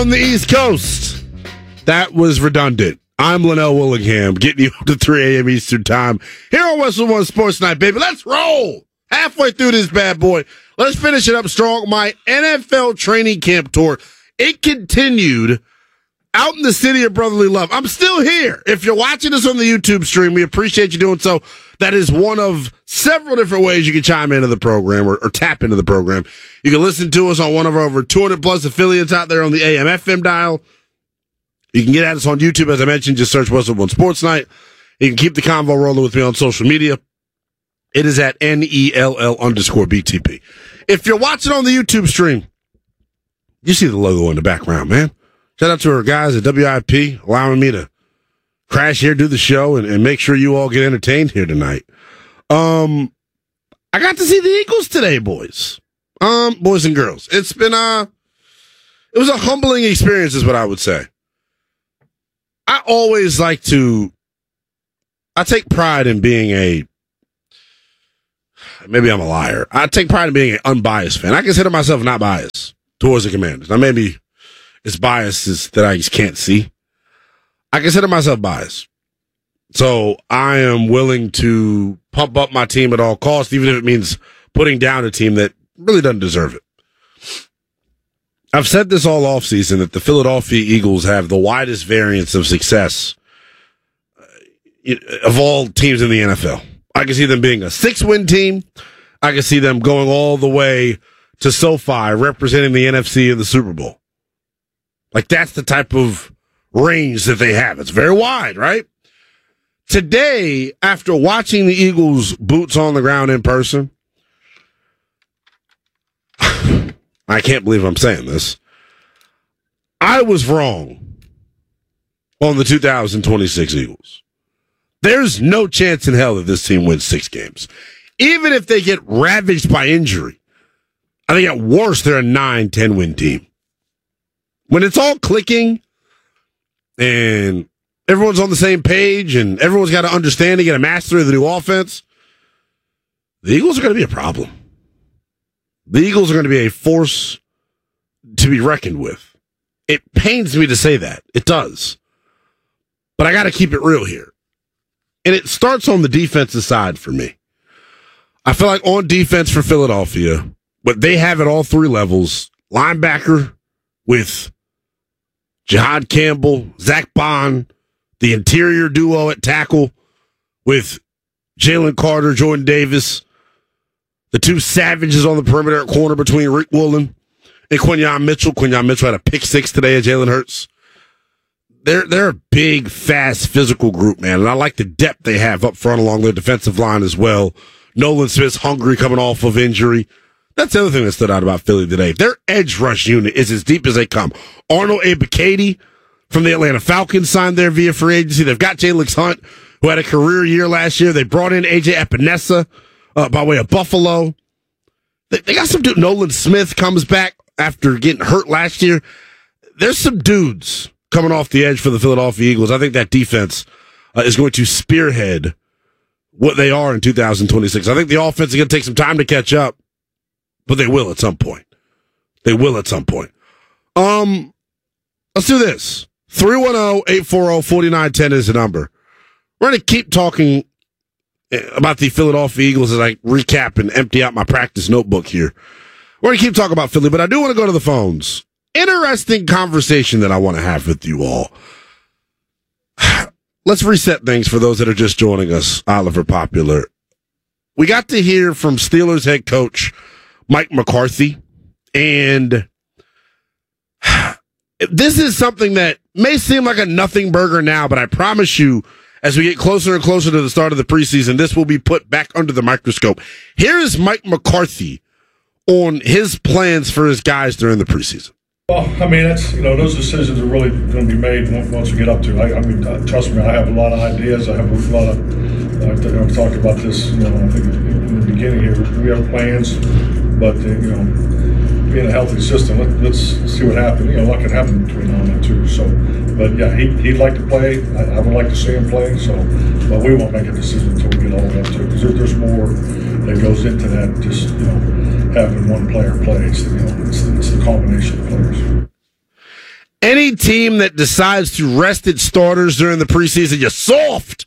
On the East Coast, that was redundant. I'm Linnell Willingham, getting you up to 3 a.m. Eastern Time here on Westwood One Sports Night, baby. Let's roll! Halfway through this bad boy. Let's finish it up strong. My NFL training camp tour, it continued out in the city of brotherly love. I'm still here. If you're watching us on the YouTube stream, we appreciate you doing so. That is one of several different ways you can chime into the program or tap into the program. You can listen to us on one of our over 200 plus affiliates out there on the AM FM dial. You can get at us on YouTube, as I mentioned. Just search Westwood One Sports Night. You can keep the convo rolling with me on social media. It is at NELL_BTP. If you're watching on the YouTube stream, you see the logo in the background, man. Shout out to our guys at WIP allowing me to crash here, do the show, and make sure you all get entertained here tonight. I got to see the Eagles today, boys. Boys and girls. It's been it was a humbling experience, is what I would say. I always I take pride in being maybe I'm a liar. I take pride in being an unbiased fan. I consider myself not biased towards the Commanders. Now, maybe it's biases that I just can't see. I consider myself biased. So I am willing to pump up my team at all costs, even if it means putting down a team that really doesn't deserve it. I've said this all offseason that the Philadelphia Eagles have the widest variance of success of all teams in the NFL. I can see them being a 6-win team. I can see them going all the way to SoFi, representing the NFC in the Super Bowl. Like, that's the type of range that they have. It's very wide, right? Today, after watching the Eagles' boots on the ground in person, I can't believe I'm saying this. I was wrong on the 2026 Eagles. There's no chance in hell that this team wins 6 games. Even if they get ravaged by injury, I think at worst they're a 9-10 win team. When it's all clicking and everyone's on the same page and everyone's got an understanding and a mastery of the new offense, the Eagles are going to be a problem. The Eagles are going to be a force to be reckoned with. It pains me to say that. It does. But I got to keep it real here. And it starts on the defensive side for me. I feel like on defense for Philadelphia, but they have at all 3 levels, linebacker with Jihad Campbell, Zach Bond, the interior duo at tackle with Jalen Carter, Jordan Davis, the 2 savages on the perimeter at corner between Rick Woolen and Quinyon Mitchell. Quinyon Mitchell had a pick 6 today at Jalen Hurts. They're a big, fast, physical group, man. And I like the depth they have up front along their defensive line as well. Nolan Smith's hungry coming off of injury. That's the other thing that stood out about Philly today. Their edge rush unit is as deep as they come. Arnold Ebiketie from the Atlanta Falcons signed there via free agency. They've got Jalen Hunt, who had a career year last year. They brought in A.J. Epinesa by way of Buffalo. They got some dude. Nolan Smith comes back after getting hurt last year. There's some dudes coming off the edge for the Philadelphia Eagles. I think that defense is going to spearhead what they are in 2026. I think the offense is going to take some time to catch up, but they will at some point. They will at some point. Let's do this. 310-840-4910 is the number. We're going to keep talking about the Philadelphia Eagles as I recap and empty out my practice notebook here. We're going to keep talking about Philly, but I do want to go to the phones. Interesting conversation that I want to have with you all. Let's reset things for those that are just joining us, Oliver Popular. We got to hear from Steelers head coach Mike McCarthy, and this is something that may seem like a nothing burger now, but I promise you, as we get closer and closer to the start of the preseason, this will be put back under the microscope. Here is Mike McCarthy on his plans for his guys during the preseason. Well, I mean, that's, those decisions are really going to be made once we get up to it. I mean, trust me, I have a lot of ideas. I have a lot of, I've talked about this, I think in the beginning here. We have plans, but, being a healthy system, let's see what happens. What can happen between now and then, too. So, but yeah, he'd like to play. I would like to see him play. So, but we won't make a decision until we get all the way up to it, because there's more that goes into that. Just having one player play. It's the combination of players. Any team that decides to rest its starters during the preseason, you're soft.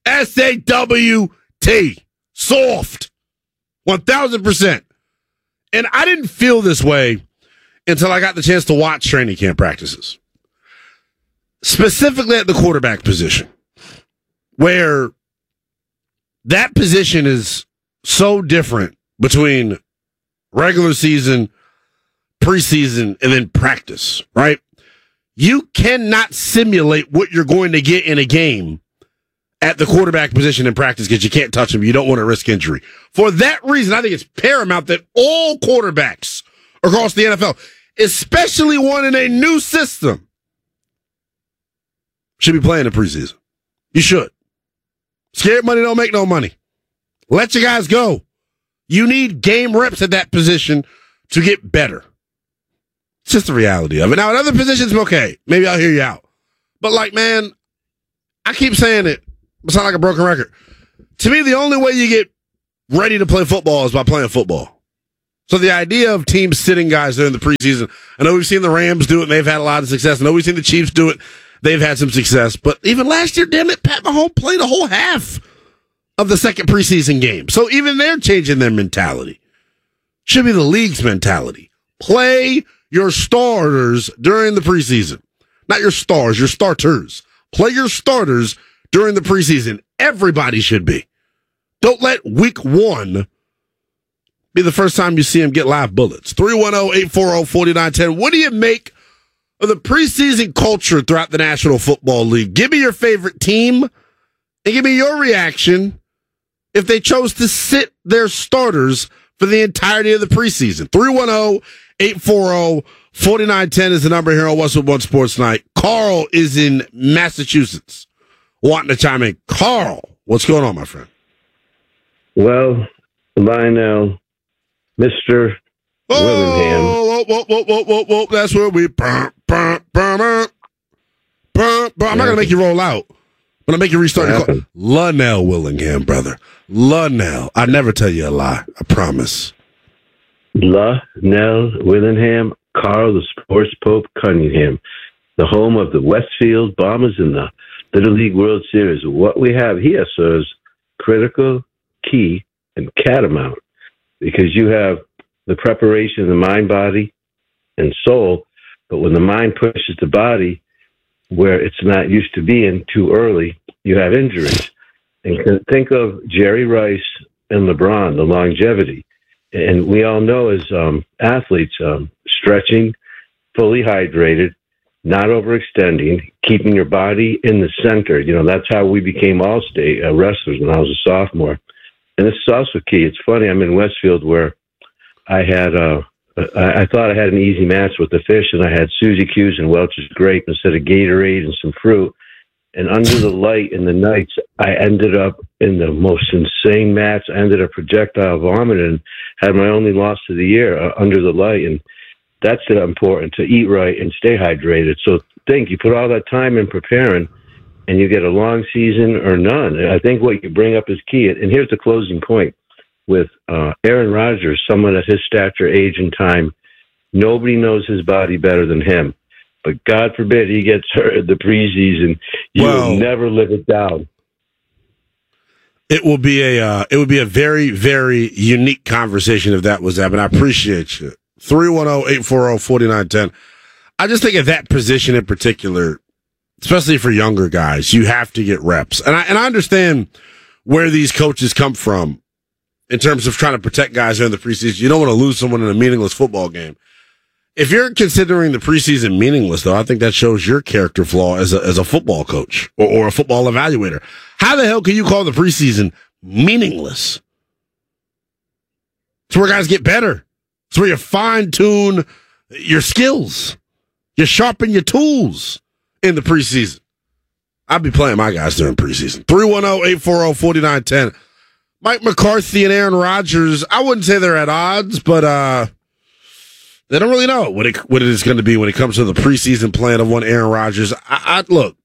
SAWT. Soft. 1,000%. And I didn't feel this way until I got the chance to watch training camp practices. Specifically at the quarterback position, where that position is so different between regular season, preseason, and then practice, right? You cannot simulate what you're going to get in a game at the quarterback position in practice because you can't touch them. You don't want to risk injury. For that reason, I think it's paramount that all quarterbacks across the NFL, especially one in a new system, should be playing in preseason. You should. Scared money don't make no money. Let your guys go. You need game reps at that position to get better. It's just the reality of it. Now, at other positions, okay, maybe I'll hear you out. But, like, man, I keep saying it. It sounds like a broken record. To me, the only way you get ready to play football is by playing football. So the idea of teams sitting guys during the preseason, I know we've seen the Rams do it, and they've had a lot of success. I know we've seen the Chiefs do it. They've had some success. But even last year, damn it, Pat Mahomes played a whole half of the second preseason game. So even they're changing their mentality. Should be the league's mentality. Play your starters during the preseason. Not your stars, your starters. Play your starters during the preseason. Everybody should be. Don't let week one be the first time you see him get live bullets. 310-840-4910. What do you make of the preseason culture throughout the National Football League? Give me your favorite team and give me your reaction if they chose to sit their starters for the entirety of the preseason. 310-840-4910 is the number here on Westwood One Sports Night. Carl is in Massachusetts wanting to chime in. Carl, what's going on, my friend? Well, Lionel, Mr. Willingham. Whoa. That's where we... I'm not going to make you roll out. I'm going to make you restart your call. Lunnell Willingham, brother. Lunnell. I never tell you a lie. I promise. Lunnell Willingham, Carl the Sports Pope Cunningham, the home of the Westfield Bombers in the Little League World Series. What we have here, sir, is critical, key, and catamount, because you have the preparation of the mind, body, and soul, but when the mind pushes the body where it's not used to being too early, you have injuries. And think of Jerry Rice and LeBron, the longevity. And we all know as athletes, stretching, fully hydrated, not overextending, keeping your body in the center. You know, that's how we became all-state wrestlers when I was a sophomore. And this is also key. It's funny, I'm in Westfield where I had I thought I had an easy match with the fish, and I had Suzy Q's and Welch's grape instead of Gatorade and some fruit. And under the light in the nights, I ended up in the most insane match. I ended up projectile vomiting and had my only loss of the year under the light. And that's important, to eat right and stay hydrated. So think, you put all that time in preparing, and you get a long season or none. And I think what you bring up is key. And here's the closing point. With Aaron Rodgers, someone at his stature, age, and time, nobody knows his body better than him. But God forbid he gets hurt in the preseason. You will never live it down. It will be a very, very unique conversation if that was happening. I appreciate you. 310-840-4910. I just think at that position in particular, especially for younger guys, you have to get reps. And I understand where these coaches come from in terms of trying to protect guys during the preseason. You don't want to lose someone in a meaningless football game. If you're considering the preseason meaningless, though, I think that shows your character flaw as a football coach or a football evaluator. How the hell can you call the preseason meaningless? It's where guys get better. It's where you fine-tune your skills. You sharpen your tools in the preseason. I'd be playing my guys during preseason. 310-840-4910. Mike McCarthy and Aaron Rodgers, I wouldn't say they're at odds, but they don't really know what it is going to be when it comes to the preseason plan of one Aaron Rodgers. Look,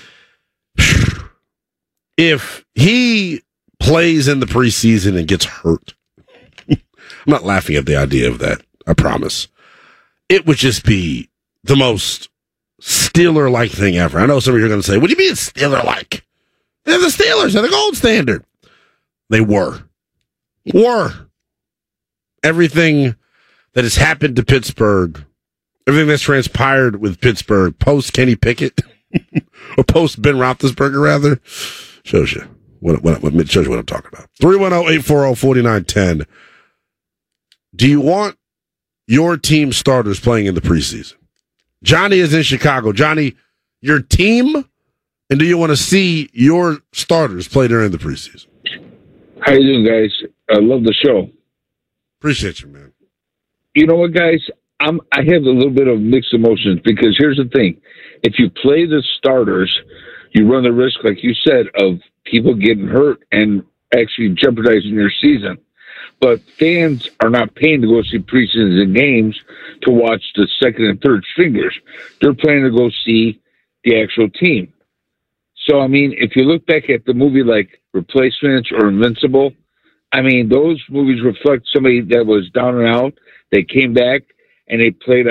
if he plays in the preseason and gets hurt, I'm not laughing at the idea of that, I promise. It would just be the most Steeler-like thing ever. I know some of you are going to say, what do you mean it's Steeler-like? They're the Steelers. They're the gold standard. They were. Everything that has happened to Pittsburgh, everything that's transpired with Pittsburgh post Kenny Pickett, or post Ben Roethlisberger, rather, shows you what I'm talking about. 310-840-4910. Do you want your team starters playing in the preseason? Johnny is in Chicago. Johnny, your team, and do you want to see your starters play during the preseason? How you doing, guys? I love the show. Appreciate you, man. You know what, guys? I have a little bit of mixed emotions because here's the thing. If you play the starters, you run the risk, like you said, of people getting hurt and actually jeopardizing your season. But fans are not paying to go see preseason games to watch the second and third stringers. They're planning to go see the actual team. So, I mean, if you look back at the movie like Replacements or Invincible, I mean, those movies reflect somebody that was down and out. They came back and they played